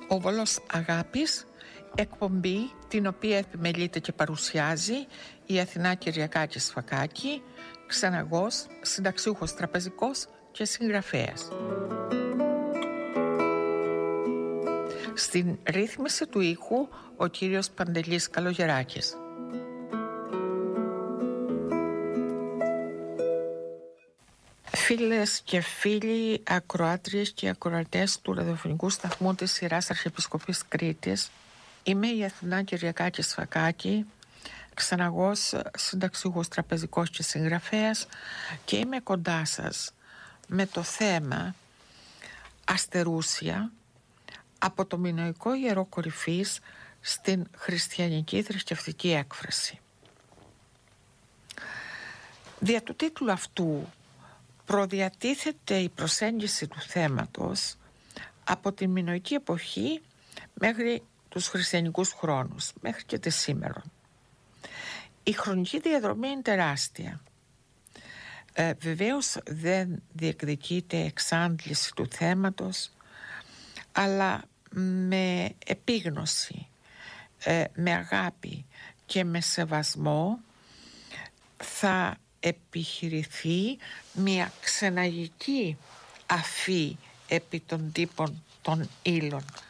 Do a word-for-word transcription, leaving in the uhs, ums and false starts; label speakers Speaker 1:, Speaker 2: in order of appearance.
Speaker 1: Ο Βόλος Αγάπης, εκπομπή την οποία επιμελείται και παρουσιάζει η Αθηνά Κυριακάκη Σφακάκη, ξεναγός, συνταξιούχος τραπεζικός και συγγραφέας. Στην ρύθμιση του ήχου ο κύριος Παντελής Καλογεράκης. Φίλες και φίλοι, ακροάτριες και ακροατές του ραδιοφωνικού σταθμού της σειράς Αρχιεπισκοπής Κρήτης, είμαι η Αθηνά Κυριακάκη Σφακάκη, ξεναγός, συνταξιούχος τραπεζικός και συγγραφέας, και είμαι κοντά σας με το θέμα αστερούσια από το μινωικό ιερό κορυφής στην χριστιανική θρησκευτική έκφραση. Δια του τίτλου αυτού προδιατίθεται η προσέγγιση του θέματος από τη μινωική εποχή μέχρι τους χριστιανικούς χρόνους, μέχρι και τη σήμερα. Η χρονική διαδρομή είναι τεράστια. Ε, βεβαίως δεν διεκδικείται εξάντληση του θέματος, αλλά με επίγνωση, ε, με αγάπη και με σεβασμό θα επιχειρηθεί μια ξεναγική αφή επί των τύπων των ύλων